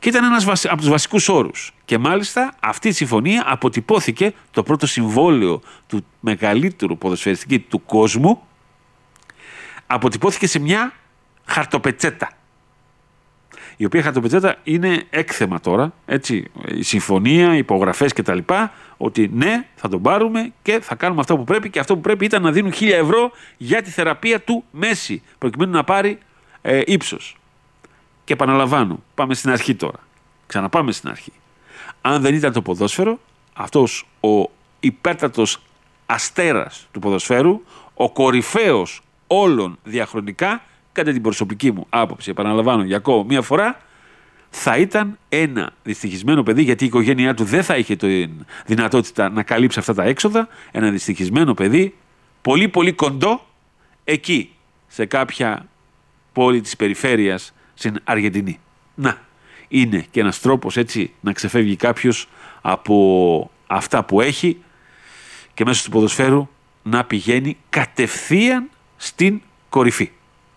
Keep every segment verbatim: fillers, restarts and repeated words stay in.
Και ήταν ένας βασι... από τους βασικούς όρους. Και μάλιστα αυτή η συμφωνία αποτυπώθηκε το πρώτο συμβόλαιο του μεγαλύτερου ποδοσφαιριστική του κόσμου. Αποτυπώθηκε σε μια χαρτοπετσέτα. Η οποία χαρτοπετσέτα είναι έκθεμα τώρα, έτσι, η συμφωνία, οι υπογραφές κτλ. Ότι ναι, θα τον πάρουμε και θα κάνουμε αυτό που πρέπει. Και αυτό που πρέπει ήταν να δίνουν χίλια ευρώ για τη θεραπεία του Μέση, προκειμένου να πάρει ε, ύψος. Και επαναλαμβάνω, πάμε στην αρχή τώρα. Ξαναπάμε στην αρχή. Αν δεν ήταν το ποδόσφαιρο, αυτός ο υπέρτατος αστέρας του ποδοσφαίρου, ο κορυφαίος όλων διαχρονικά, κατά την προσωπική μου άποψη, επαναλαμβάνω για ακόμα μία φορά, θα ήταν ένα δυστυχισμένο παιδί, γιατί η οικογένειά του δεν θα είχε τη δυνατότητα να καλύψει αυτά τα έξοδα. Ένα δυστυχισμένο παιδί, πολύ πολύ κοντό, εκεί, σε κάποια πόλη της περιφέρειας, στην Αργεντινή. Να, είναι και ένας τρόπος έτσι να ξεφεύγει κάποιος από αυτά που έχει και μέσω του ποδοσφαίρου να πηγαίνει κατευθείαν στην κορυφή.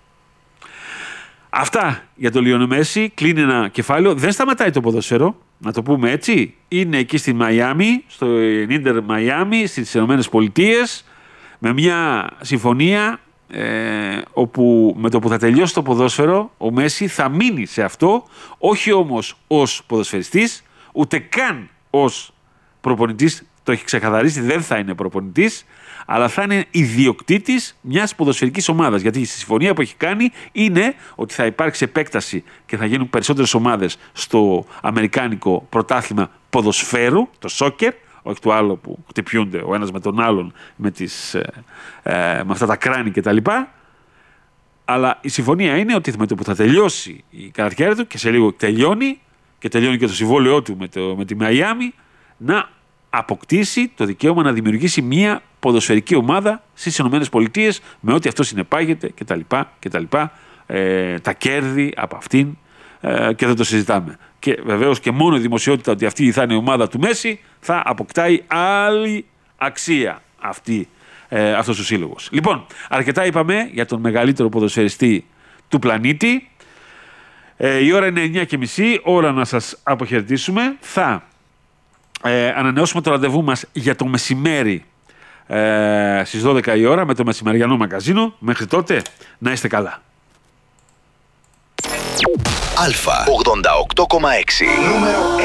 Αυτά για τον Λιόνελ Μέση. Κλείνει ένα κεφάλαιο. Δεν σταματάει το ποδόσφαιρο, να το πούμε έτσι. Είναι εκεί στη Μαϊάμι, στο Ίντερ Μαϊάμι, στις Ηνωμένες Πολιτείες, με μια συμφωνία ε, όπου με το που θα τελειώσει το ποδόσφαιρο, ο Μέση θα μείνει σε αυτό, όχι όμως ως ποδοσφαιριστής, ούτε καν ως προπονητής. Το έχει ξεκαθαρίσει, δεν θα είναι προπονητής, αλλά θα είναι ιδιοκτήτης μιας ποδοσφαιρικής ομάδας. Γιατί η συμφωνία που έχει κάνει είναι ότι θα υπάρξει επέκταση και θα γίνουν περισσότερες ομάδες στο αμερικάνικο πρωτάθλημα ποδοσφαίρου, το σόκερ, όχι το άλλο που χτυπιούνται ο ένας με τον άλλον με, τις, ε, ε, με αυτά τα κράνη κτλ. Αλλά η συμφωνία είναι ότι με το που θα τελειώσει η καριέρα του, και σε λίγο τελειώνει, και τελειώνει και το συμβόλαιό του με, το, με τη Μαϊάμι, να αποκτήσει το δικαίωμα να δημιουργήσει μια ποδοσφαιρική ομάδα στις ΗΠΑ με ό,τι αυτό συνεπάγεται κτλ. κτλ. Ε, τα κέρδη από αυτήν ε, και δεν το συζητάμε. Και βεβαίως και μόνο η δημοσιότητα ότι αυτή θα είναι η ομάδα του Μέση θα αποκτάει άλλη αξία αυτή, ε, αυτός ο σύλλογος. Λοιπόν, αρκετά είπαμε για τον μεγαλύτερο ποδοσφαιριστή του πλανήτη. Ε, η ώρα είναι εννιά και μισή, ώρα να σας αποχαιρετήσουμε. Θα Ε, ανανεώσουμε το ραντεβού μας για το μεσημέρι ε, στις δώδεκα η ώρα με το μεσημεριανό μαγκαζίνο. Μέχρι τότε να είστε καλά. Αλφα ογδόντα οκτώ κόμμα έξι νούμερο